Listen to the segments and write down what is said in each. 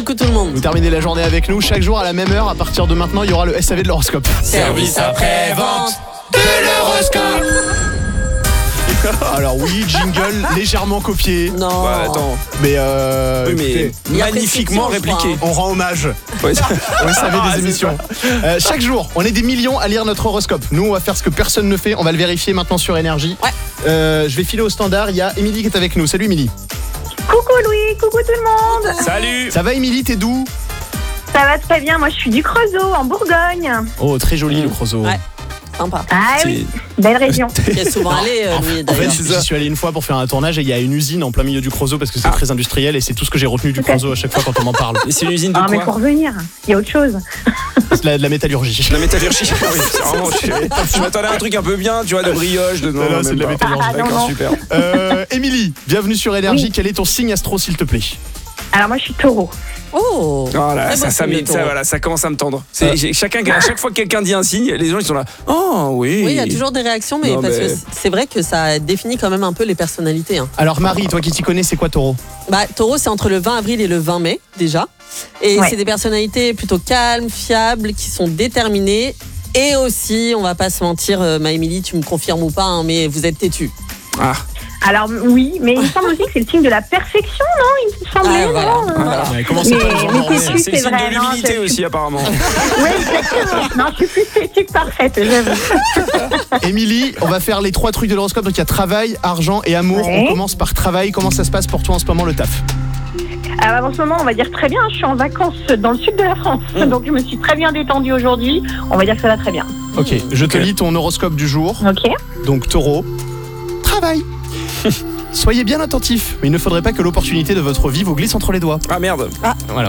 Coucou tout le monde. Vous terminez la journée avec nous. Chaque jour à la même heure, à partir de maintenant, il y aura le SAV de l'horoscope. Service après-vente de l'horoscope. Alors oui, jingle légèrement copié. Non. Ouais, attends. Mais, Oui, mais écoutez, Il y a magnifiquement prescription, je répliqué. on rend hommage Ouais. au SAV des c'est émissions. Chaque jour, on est des millions à lire notre horoscope. Nous, on va faire ce que personne ne fait. On va le vérifier maintenant sur Énergie. Ouais. Je vais filer au standard. Il y a Émilie qui est avec nous. Salut Émilie. Coucou Louis, coucou tout le monde. Salut. Ça va Émilie, t'es d'où? Ça va très bien, moi je suis du Creusot en Bourgogne. Oh, très joli le Creusot. Ouais. Sympa. Ah oui, belle région. Tu es souvent allé, Louis, En fait, d'ailleurs. j'y suis allé une fois pour faire un tournage et il y a une usine en plein milieu du Creusot parce que c'est très industriel et c'est tout ce que j'ai retenu du Creusot à chaque fois quand on m'en parle. Et c'est une usine de Ah mais quoi? faut revenir, il y a autre chose. C'est de la métallurgie. La métallurgie. Oui, c'est vraiment. Je m'attendais à un truc un peu bien, tu vois, de brioche, de. Non, c'est même de la pas. métallurgie. Ah, non, D'accord, non. super. Émilie, bienvenue sur Énergie. Oui. Quel est ton signe astro s'il te plaît? Alors moi je suis taureau. Oh. Voilà, Très beau ça, signe, le taureau. voilà, ça commence à me tendre. À chaque fois que quelqu'un dit un signe, les gens ils sont là. Oh oui. Oui, il y a toujours des réactions, mais Non, parce mais- que c'est vrai que ça définit quand même un peu les personnalités. Hein. Alors Marie, toi qui t'y connais, c'est quoi Taureau? Bah, Taureau, c'est entre le 20 avril et le 20 mai, déjà. Et Ouais. c'est des personnalités plutôt calmes, fiables, qui sont déterminées. Et aussi, on va pas se mentir, ma Émilie, tu me confirmes ou pas, hein, mais vous êtes têtu. Ah. Alors oui, mais il me semble aussi que c'est le signe de la perfection, non? Il me semblait, Ah, voilà. non? Voilà. Ouais, commencez pas à vous endormir. c'est C'est le signe vrai, de non, l'humilité je- aussi apparemment. Oui, exactement. Non, je suis plus têtue que parfaite, j'avoue. Émilie, on va faire les 3 trucs de l'horoscope. Donc il y a travail, argent et amour. Ouais. On commence par travail. Comment ça se passe pour toi en ce moment le taf? Alors en ce moment, on va dire très bien, je suis en vacances dans le sud de la France, donc je me suis très bien détendue aujourd'hui. On va dire que ça va très bien. Ok, je te Ok. lis ton horoscope du jour. Ok. Donc Taureau, travail. Soyez bien attentifs, mais il ne faudrait pas que l'opportunité de votre vie vous glisse entre les doigts. Ah merde. Voilà.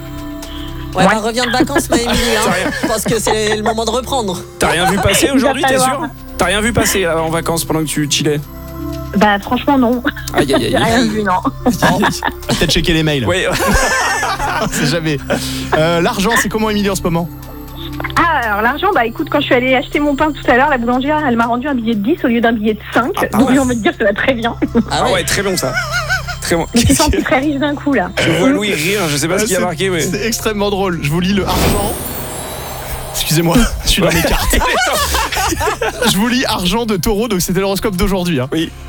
Ouais, Ouais. bah, reviens de vacances, ma Émilie, hein, parce que c'est le moment de reprendre. T'as rien vu passer aujourd'hui, Il va t'es sûr? falloir. T'as rien vu passer là, en vacances pendant que tu chillais? Bah franchement non, Aïe aïe j'ai aïe. rien vu, non. Peut-être checker les mails. Oui. On sait jamais. L'argent, c'est comment Émilie en ce moment? Ah, alors l'argent, bah écoute, quand je suis allée acheter mon pain tout à l'heure, la boulangère, elle m'a rendu un billet de 10 au lieu d'un billet de 5. Ah, donc ouais. j'ai envie de dire que ça va très bien. Ah ouais, très bon ça. Très bon. Je me suis sentie très riche d'un coup là. Je vois Louis rire, je sais pas ce qu'il a marqué, mais. C'est extrêmement drôle. Je vous lis le argent. Excusez-moi, je suis dans mes cartes. Je vous lis argent de Taureau, donc c'était l'horoscope d'aujourd'hui. Hein. Oui.